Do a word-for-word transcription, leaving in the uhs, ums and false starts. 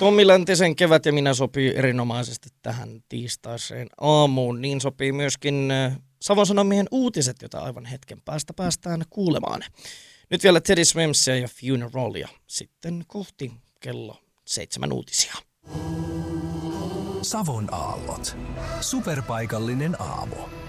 Tommi Läntisen Kevät ja minä sopii erinomaisesti tähän tiistaiseen aamuun. Niin sopii myöskin Savon Sanomien uutiset, joita aivan hetken päästä päästään kuulemaan. Nyt vielä Teddy Swimsia ja Funeralia. Sitten kohti kello seitsemän uutisia. Savon aallot. Superpaikallinen aamu.